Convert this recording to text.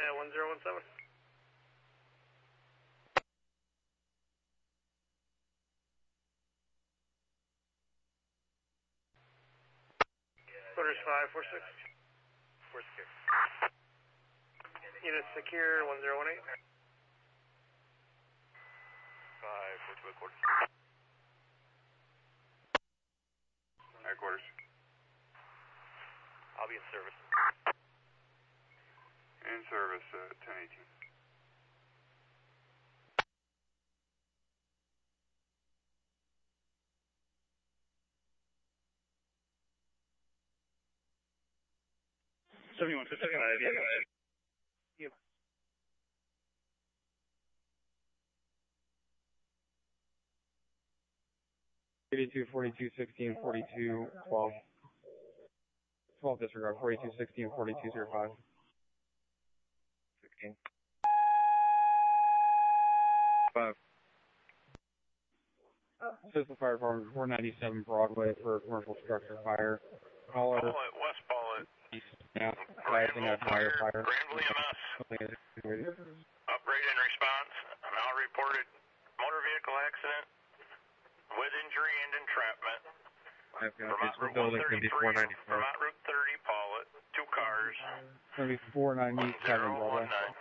1017. Quarters 546. 4 secure. Unit secure 1018. 542 quarters. Alright, quarters. I'll be in service. In service, 1018. Yeah. 82, 42, 16, 42, 12. 12 disregard, 42, 16, 42, 05. 16. 5. Assistant Fire Department, 497 Broadway for commercial structure fire. Caller. West Pollitt. Yeah, rising at fire. Granville EMS. Upgrade in response. Now reported motor vehicle accident with injury and entrapment. I've got this building going to be 495. Vermont Route 30, Pollitt. 2 cars. It's going to be 497 Broadway. 1019.